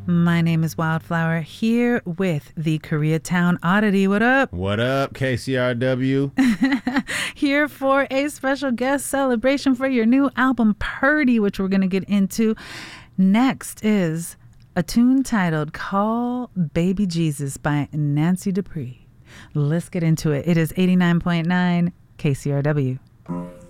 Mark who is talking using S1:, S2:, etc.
S1: My name is Wildflower, here with the Koreatown Oddity. What up?
S2: What up, KCRW?
S1: Here for a special guest celebration for your new album, Purdy, which we're going to get into. Next is a tune titled Call Baby Jesus by Nancy Dupree. Let's get into it. It is 89.9 KCRW.